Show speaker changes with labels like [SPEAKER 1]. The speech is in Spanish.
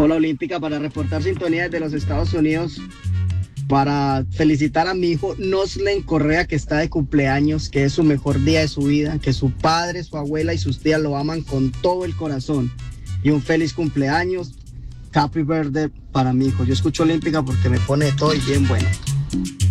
[SPEAKER 1] Hola Olímpica, para reportar sintonía desde los Estados Unidos, para felicitar a mi hijo Noslen Correa, que está de cumpleaños, que es su mejor día de su vida, que su padre, su abuela y sus tías lo aman con todo el corazón. Y un feliz cumpleaños, happy birthday para mi hijo. Yo escucho Olímpica porque me pone de todo y bien bueno.